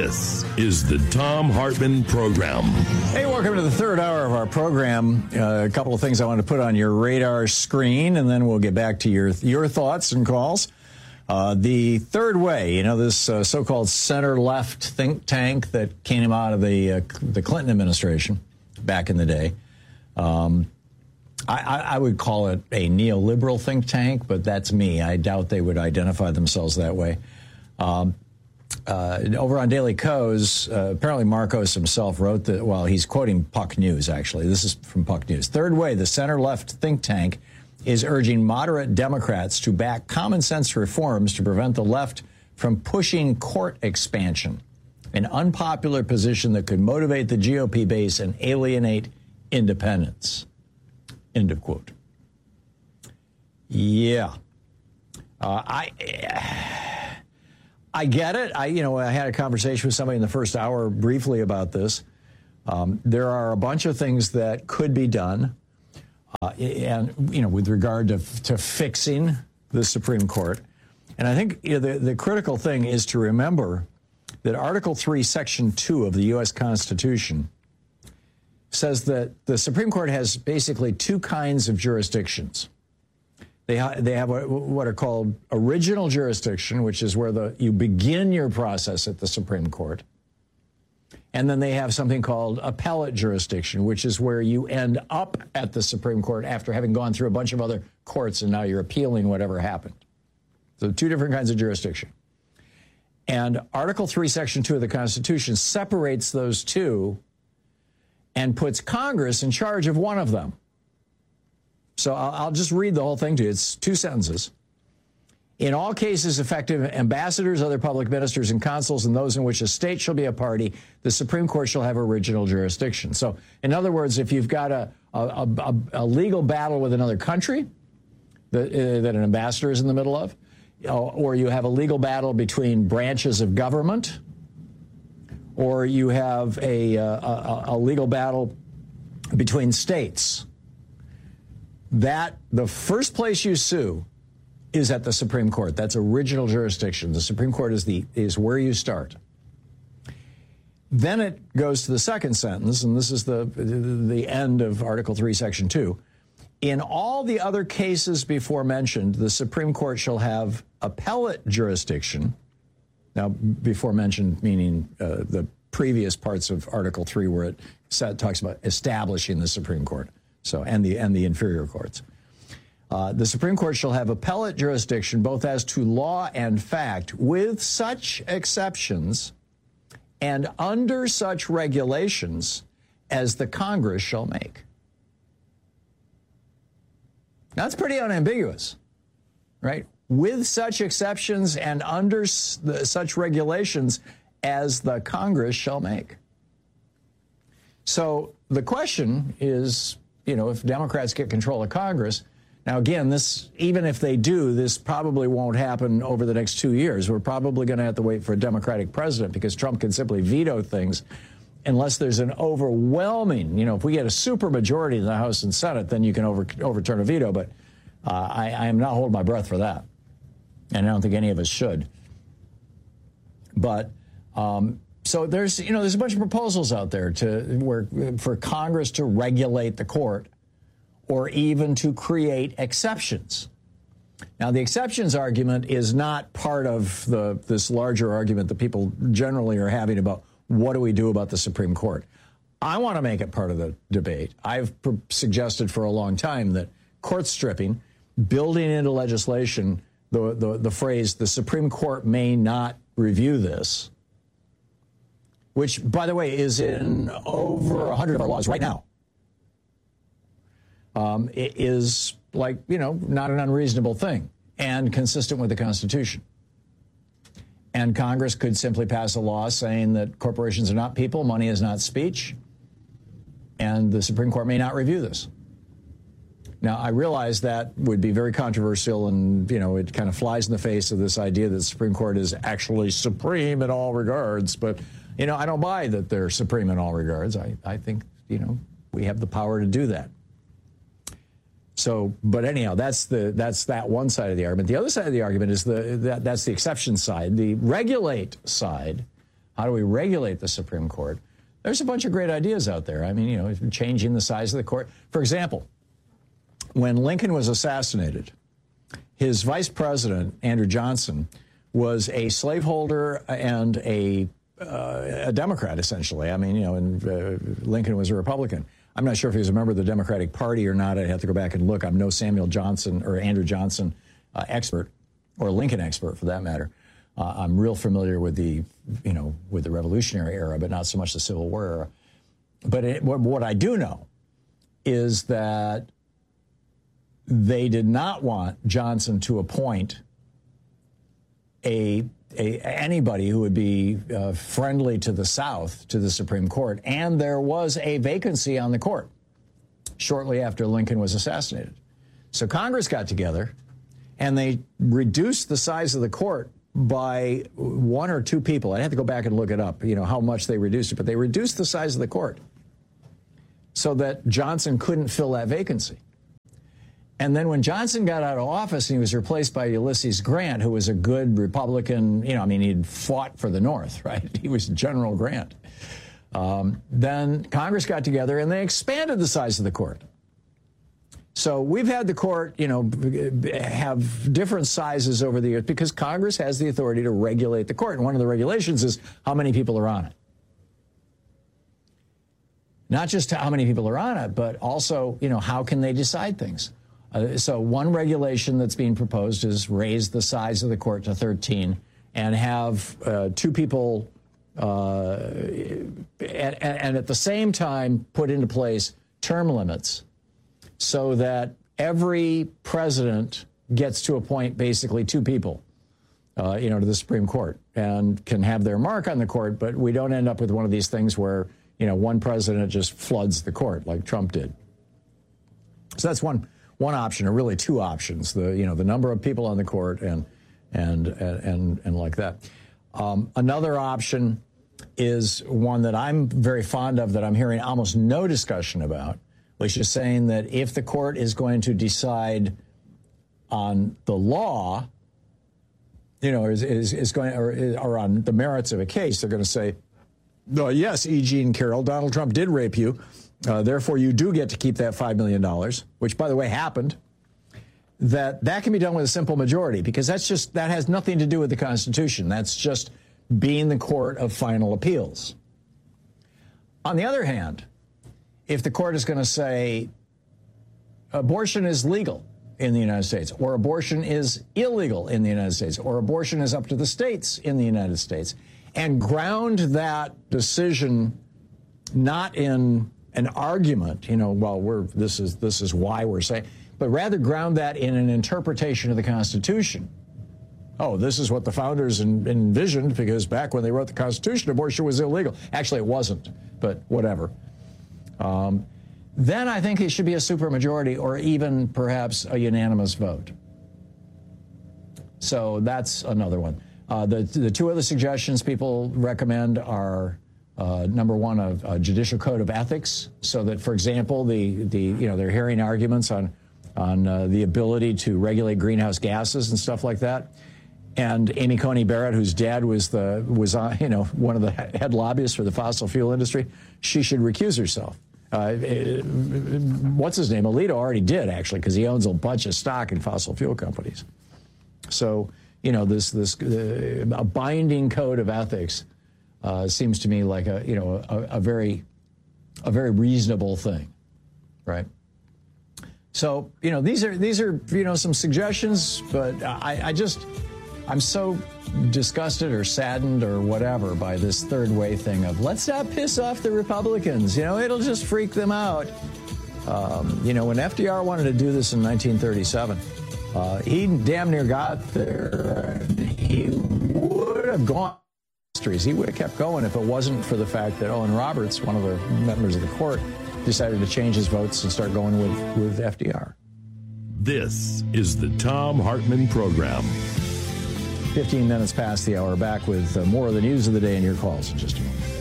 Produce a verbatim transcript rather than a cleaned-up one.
This is the Thom Hartmann Program. Hey, welcome to the third hour of our program. Uh, a couple of things I want to put on your radar screen, and then we'll get back to your your thoughts and calls. Uh, the Third Way, you know, this uh, so-called center-left think tank that came out of the uh, the Clinton administration back in the day. Um, I, I, I would call it a neoliberal think tank, but that's me. I doubt they would identify themselves that way. Um, uh, over on Daily Kos, uh, apparently Marcos himself wrote that, well, he's quoting Puck News, actually. This is from Puck News. Third Way, the center-left think tank, is urging moderate Democrats to back common-sense reforms to prevent the left from pushing court expansion, an unpopular position that could motivate the G O P base and alienate independents. End of quote. Yeah. Uh, I I get it. I, you know, I had a conversation with somebody in the first hour briefly about this. Um, there are a bunch of things that could be done. Uh, and, you know, with regard to, to fixing the Supreme Court. And I think you know, the, the critical thing is to remember that Article three, Section two of the U S Constitution says that the Supreme Court has basically two kinds of jurisdictions. They, ha- they have a, what are called original jurisdiction, which is where the you begin your process at the Supreme Court. And then they have something called appellate jurisdiction, which is where you end up at the Supreme Court after having gone through a bunch of other courts and now you're appealing whatever happened. So two different kinds of jurisdiction. And Article three, Section two of the Constitution separates those two and puts Congress in charge of one of them. So I'll, I'll just read the whole thing to you. It's two sentences. In all cases, effective ambassadors, other public ministers, and consuls, and those in which a state shall be a party, the Supreme Court shall have original jurisdiction. So, in other words, if you've got a, a, a, a legal battle with another country that, uh, that an ambassador is in the middle of, or you have a legal battle between branches of government, or you have a, uh, a, a legal battle between states, that the first place you sue is at the Supreme Court. That's original jurisdiction. The Supreme Court is the is where you start. Then it goes to the second sentence, and this is the the end of Article three, Section two. In all the other cases before mentioned, the Supreme Court shall have appellate jurisdiction. Now, before mentioned meaning uh, the previous parts of Article three, where it set, talks about establishing the Supreme Court, so and the and the inferior courts. Uh, the Supreme Court shall have appellate jurisdiction both as to law and fact, with such exceptions and under such regulations as the Congress shall make. That's pretty unambiguous, right? With such exceptions and under s- the, such regulations as the Congress shall make. So the question is, you know, if Democrats get control of Congress. Now, again, this, even if they do, this probably won't happen over the next two years. We're probably going to have to wait for a Democratic president because Trump can simply veto things unless there's an overwhelming, you know, if we get a super majority in the House and Senate, then you can over, overturn a veto. But uh, I, I am not holding my breath for that. And I don't think any of us should. But um, so there's, you know, there's a bunch of proposals out there to where for Congress to regulate the court, or even to create exceptions. Now, the exceptions argument is not part of the this larger argument that people generally are having about what do we do about the Supreme Court. I want to make it part of the debate. I've pr- suggested for a long time that court stripping, building into legislation the, the, the phrase, the Supreme Court may not review this, which, by the way, is in over one hundred of our laws right now. Um, it is like, you know, not an unreasonable thing and consistent with the Constitution. And Congress could simply pass a law saying that corporations are not people, money is not speech, and the Supreme Court may not review this. Now, I realize that would be very controversial and, you know, it kind of flies in the face of this idea that the Supreme Court is actually supreme in all regards. But, you know, I don't buy that they're supreme in all regards. I, I think, you know, we have the power to do that. So, but anyhow, that's the that's that one side of the argument. The other side of the argument is the that that's the exception side. The regulate side, How do we regulate the Supreme Court? There's a bunch of great ideas out there. I mean, you know, changing the size of the court. For example, when Lincoln was assassinated, his vice president, Andrew Johnson, was a slaveholder and a, uh, a Democrat, essentially. I mean, you know, and uh, Lincoln was a Republican. I'm not sure if he was a member of the Democratic Party or not. I'd have to go back and look. I'm no Samuel Johnson or Andrew Johnson uh, expert, or Lincoln expert for that matter. Uh, I'm real familiar with the, you know, with the Revolutionary era, but not so much the Civil War era. But it, what, what I do know is that they did not want Johnson to appoint a, a anybody who would be uh, friendly to the South to the Supreme Court, and there was a vacancy on the court shortly after Lincoln was assassinated. So Congress got together, and they reduced the size of the court by one or two people. I'd have to go back and look it up, you know, how much they reduced it, but they reduced the size of the court so that Johnson couldn't fill that vacancy. And then when Johnson got out of office and he was replaced by Ulysses Grant, who was a good Republican, you know, I mean, he'd fought for the North, right? He was General Grant. Um, then Congress got together and they expanded the size of the court. So we've had the court, you know, have different sizes over the years because Congress has the authority to regulate the court. And one of the regulations is how many people are on it. Not just how many people are on it, but also, you know, how can they decide things? Uh, so one regulation that's being proposed is raise the size of the court to thirteen and have uh, two people uh, and, and at the same time put into place term limits so that every president gets to appoint basically two people, uh, you know, to the Supreme Court and can have their mark on the court, but we don't end up with one of these things where, you know, one president just floods the court like Trump did. So that's one one option, or really two options: the you know the number of people on the court and and and and, and like that. Um, another option is one that I'm very fond of that I'm hearing almost no discussion about, which is saying that if the court is going to decide on the law, you know, is is, is going or, or on the merits of a case, they're going to say, no, yes, E. Jean Carroll, Donald Trump did rape you. Uh, therefore, you do get to keep that five million dollars, which, by the way, happened. That that can be done with a simple majority because that's just that has nothing to do with the Constitution. That's just being the court of final appeals. On the other hand, if the court is going to say abortion is legal in the United States, or abortion is illegal in the United States, or abortion is up to the states in the United States, and ground that decision not in an argument, you know, well, we're this is this is why we're saying, but rather ground that in an interpretation of the Constitution. Oh, this is what the founders en- envisioned because back when they wrote the Constitution, abortion was illegal. Actually, it wasn't, but whatever. Um, then I think it should be a supermajority or even perhaps a unanimous vote. So that's another one. Uh, the, the two other suggestions people recommend are, uh, number one, a, a judicial code of ethics, so that, for example, the, the you know, they're hearing arguments on, on uh, the ability to regulate greenhouse gases and stuff like that. And Amy Coney Barrett, whose dad was the was uh, you know one of the head lobbyists for the fossil fuel industry, she should recuse herself. Uh, what's his name? Alito already did, actually, because he owns a bunch of stock in fossil fuel companies. So, you know, this this uh, a binding code of ethics uh, seems to me like a you know a, a very a very reasonable thing, right? So, you know, these are these are you know some suggestions, but I, I just. I'm so disgusted or saddened or whatever by this third way thing of let's not piss off the Republicans. You know, it'll just freak them out. Um, you know, when F D R wanted to do this in nineteen thirty-seven, uh, he damn near got there. He would have gone. He would have kept going if it wasn't for the fact that Owen Roberts, one of the members of the court, decided to change his votes and start going with, with F D R. This is the Thom Hartmann Program. fifteen minutes past the hour, back with uh, more of the news of the day and your calls in just a moment.